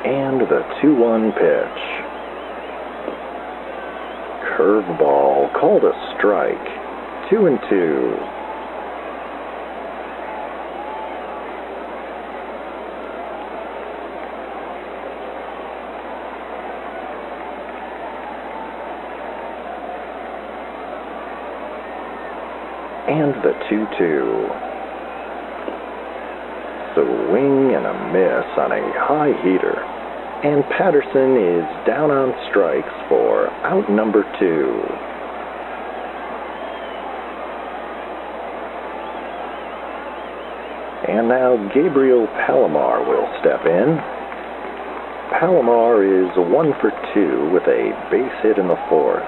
And the 2-1 pitch. Curveball, called a strike. 2-2. And the 2-2. Swing and a miss on a high heater. And Patterson is down on strikes for out number 2. And now Gabriel Palomar will step in. Palomar is 1 for 2 with a base hit in the 4th.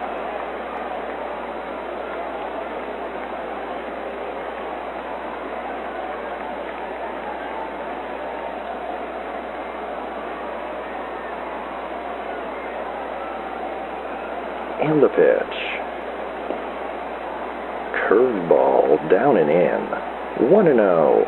And the pitch. Curveball down and in. 1-0.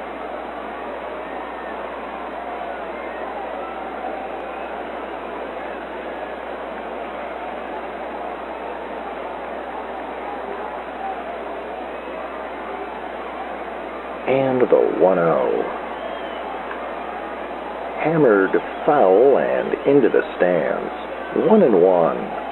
And the 1-0. Hammered foul and into the stands. 1-1.